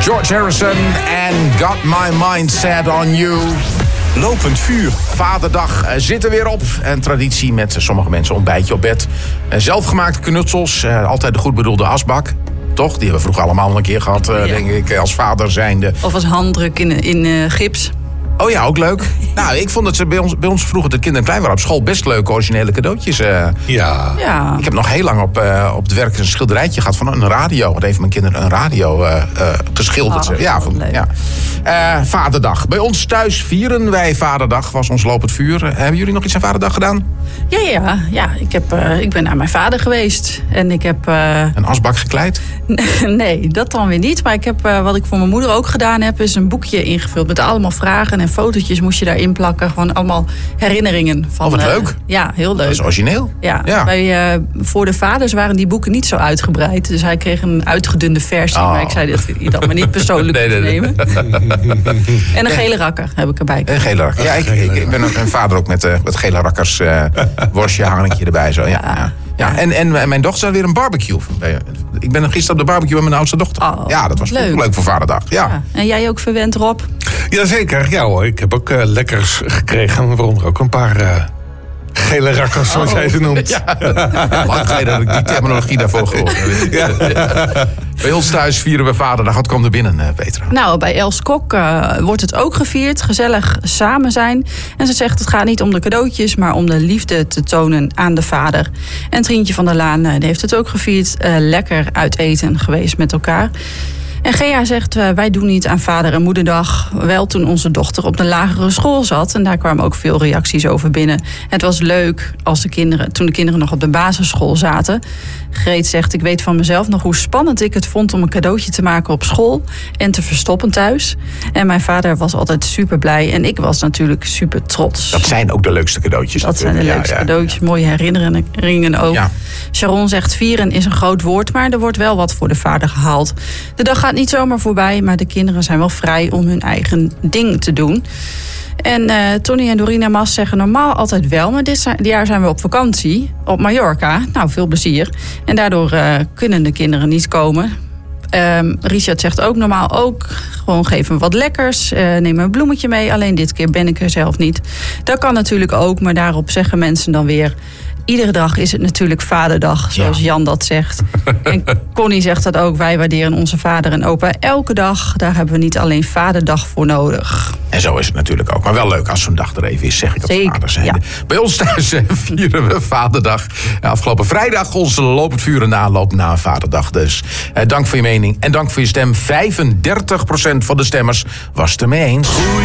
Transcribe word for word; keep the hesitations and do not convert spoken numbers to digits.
George Harrison en Got My Mind Set On You. Lopend vuur. Vaderdag zit er weer op. En traditie met sommige mensen ontbijtje op bed. Zelfgemaakte knutsels. Altijd de goed bedoelde asbak. Toch? Die hebben we vroeger allemaal al een keer gehad, ja. denk ik, als vader zijnde. Of als handdruk in, in uh, gips. Oh ja, ook leuk. Nou, ik vond dat ze bij ons, bij ons vroeger, de kinderen klein waren op school, best leuke originele cadeautjes. Uh. Ja. ja. Ik heb nog heel lang op, uh, op het werk een schilderijtje gehad van een radio. Want heeft mijn kinderen een radio uh, uh, geschilderd. Oh, ja, van, ja. Uh, Vaderdag. Bij ons thuis vieren wij Vaderdag. Was ons lopend vuur. Uh, hebben jullie nog iets aan Vaderdag gedaan? Ja, ja, ja. Ik, heb, uh, ik ben naar mijn vader geweest. En ik heb... Uh... Een asbak gekleid? Nee, dat dan weer niet. Maar ik heb, uh, wat ik voor mijn moeder ook gedaan heb, is een boekje ingevuld met allemaal vragen en fotootjes moest je daarin plakken. Gewoon allemaal herinneringen. Van, oh, wat uh, leuk. Ja, heel leuk. Dat is origineel. Ja, ja. Bij, uh, voor de vaders waren die boeken niet zo uitgebreid. Dus hij kreeg een uitgedunde versie. Oh. Maar ik zei dat hij dat maar niet persoonlijk nee, nee, nee. nemen. En een gele rakker heb ik erbij. Een gele rakker. Ja, ik, ik, ik ben een, een vader ook met, uh, met gele rakkers. Uh, worstje, hangetje erbij. Zo. Ja, ja. Ja. Ja, en, en mijn dochter had weer een barbecue. Ik ben gisteren op de barbecue met mijn oudste dochter. Oh, ja, dat was leuk. leuk voor Vaderdag. Ja. Ja. En jij ook verwend, Rob? Jazeker, ja hoor. Ik heb ook uh, lekkers gekregen. Waaronder ook een paar uh, gele rakkers, zoals oh. jij ze noemt. Ja. Lang geleden dat ik die terminologie daarvoor gehoord heb. Ja. Ja. Bij ons thuis vieren we Vaderdag. Wat kwam er binnen, uh, Petra? Nou, bij Els Kok uh, wordt het ook gevierd. Gezellig samen zijn. En ze zegt, het gaat niet om de cadeautjes, maar om de liefde te tonen aan de vader. En Trientje van der Laan uh, die heeft het ook gevierd. Uh, lekker uit eten geweest met elkaar. En Gea zegt, uh, wij doen niet aan Vader- en Moederdag. Wel toen onze dochter op de lagere school zat. En daar kwamen ook veel reacties over binnen. Het was leuk als de kinderen, toen de kinderen nog op de basisschool zaten. Greet zegt, ik weet van mezelf nog hoe spannend ik het vond om een cadeautje te maken op school. En te verstoppen thuis. En mijn vader was altijd super blij. En ik was natuurlijk super trots. Dat zijn ook de leukste cadeautjes. Dat natuurlijk. zijn de leukste ja, ja, cadeautjes. Ja. Mooie herinneringen ook. Ja. Sharon zegt, vieren is een groot woord. Maar er wordt wel wat voor de vader gehaald. De dag gaat niet zomaar voorbij, maar de kinderen zijn wel vrij om hun eigen ding te doen. En uh, Tony en Dorina Mas zeggen normaal altijd wel, maar dit, zijn, dit jaar zijn we op vakantie op Mallorca. Nou, veel plezier. En daardoor uh, kunnen de kinderen niet komen. Um, Richard zegt ook normaal ook, gewoon geven wat lekkers, uh, neem een bloemetje mee. Alleen dit keer ben ik er zelf niet. Dat kan natuurlijk ook, maar daarop zeggen mensen dan weer, iedere dag is het natuurlijk Vaderdag, zoals ja. Jan dat zegt. En Connie zegt dat ook. Wij waarderen onze vader en opa elke dag. Daar hebben we niet alleen Vaderdag voor nodig. En zo is het natuurlijk ook. Maar wel leuk als zo'n dag er even is, zeg ik op Zeker, vader zijn. Ja. Bij ons thuis vieren we Vaderdag. Afgelopen vrijdag onze lopend vuur en aanloop na een Vaderdag. Dus eh, dank voor je mening en dank voor je stem. vijfendertig procent van de stemmers was het ermee eens.